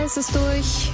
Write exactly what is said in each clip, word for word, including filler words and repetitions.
ist es durch.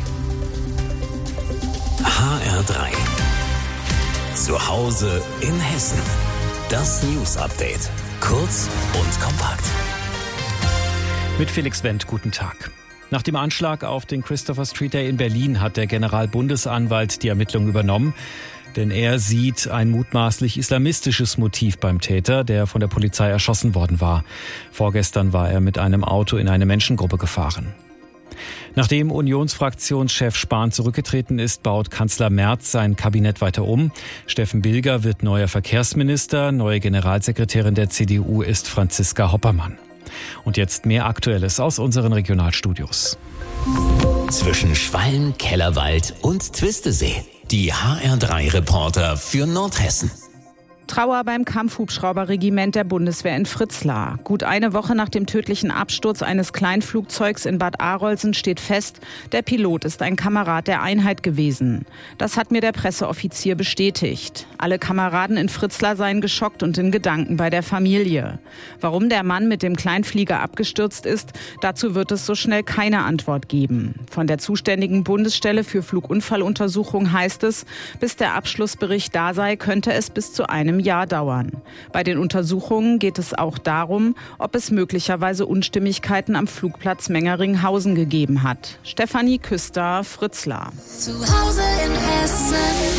H R drei. Zu Hause in Hessen. Das News Update. Kurz und kompakt. Mit Felix Wendt, guten Tag. Nach dem Anschlag auf den Christopher Street Day in Berlin hat der Generalbundesanwalt die Ermittlungen übernommen. Denn er sieht ein mutmaßlich islamistisches Motiv beim Täter, der von der Polizei erschossen worden war. Vorgestern war er mit einem Auto in eine Menschengruppe gefahren. Nachdem Unionsfraktionschef Spahn zurückgetreten ist, baut Kanzler Merz sein Kabinett weiter um. Steffen Bilger wird neuer Verkehrsminister. Neue Generalsekretärin der C D U ist Franziska Hoppermann. Und jetzt mehr Aktuelles aus unseren Regionalstudios. Zwischen Schwalm, Kellerwald und Twistesee. Die H R drei Reporter für Nordhessen. Trauer beim Kampfhubschrauberregiment der Bundeswehr in Fritzlar. Gut eine Woche nach dem tödlichen Absturz eines Kleinflugzeugs in Bad Arolsen steht fest, der Pilot ist ein Kamerad der Einheit gewesen. Das hat mir der Presseoffizier bestätigt. Alle Kameraden in Fritzlar seien geschockt und in Gedanken bei der Familie. Warum der Mann mit dem Kleinflieger abgestürzt ist, dazu wird es so schnell keine Antwort geben. Von der zuständigen Bundesstelle für Flugunfalluntersuchung heißt es, bis der Abschlussbericht da sei, könnte es bis zu einem Jahr dauern. Bei den Untersuchungen geht es auch darum, ob es möglicherweise Unstimmigkeiten am Flugplatz Mengeringhausen gegeben hat. Stefanie Küster, Fritzlar. Zu Hause in Hessen.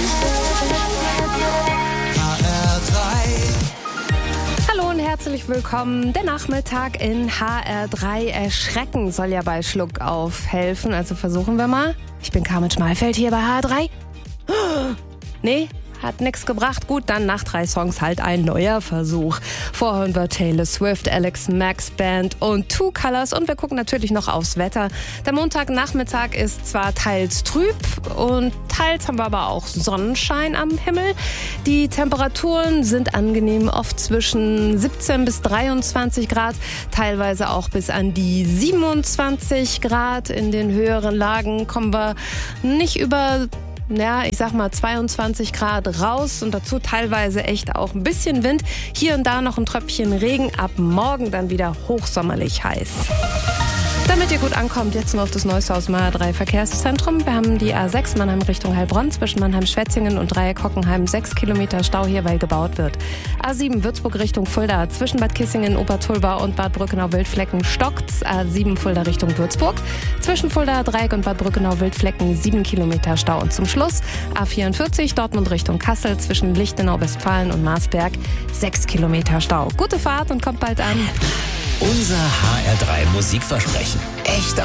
H R drei. Hallo und herzlich willkommen. Der Nachmittag in H R drei. Erschrecken soll ja bei Schluck auf helfen. Also versuchen wir mal. Ich bin Carmen Schmalfeld hier bei H R drei. Nee? Hat nichts gebracht. Gut, dann nach drei Songs halt ein neuer Versuch. Vorhören wir Taylor Swift, Alex Max Band und Two Colors. Und wir gucken natürlich noch aufs Wetter. Der Montagnachmittag ist zwar teils trüb und teils haben wir aber auch Sonnenschein am Himmel. Die Temperaturen sind angenehm, oft zwischen siebzehn bis dreiundzwanzig Grad, teilweise auch bis an die siebenundzwanzig Grad. In den höheren Lagen kommen wir nicht über ja, ich sag mal zweiundzwanzig Grad raus und dazu teilweise echt auch ein bisschen Wind. Hier und da noch ein Tröpfchen Regen, ab morgen dann wieder hochsommerlich heiß. Damit ihr gut ankommt, jetzt noch das Neueste aus dem H R drei Verkehrszentrum. Wir haben die A sechs Mannheim Richtung Heilbronn zwischen Mannheim-Schwetzingen und Dreieck-Hockenheim. Sechs Kilometer Stau hier, weil gebaut wird. A sieben Würzburg Richtung Fulda zwischen Bad Kissingen, Obertulba und Bad Brückenau-Wildflecken stockt's. A sieben Fulda Richtung Würzburg. Zwischen Fulda, Dreieck und Bad Brückenau-Wildflecken sieben Kilometer Stau. Und zum Schluss A vierundvierzig Dortmund Richtung Kassel zwischen Lichtenau, Westfalen und Marsberg sechs Kilometer Stau. Gute Fahrt und kommt bald an. Unser H R drei Musikversprechen. Echter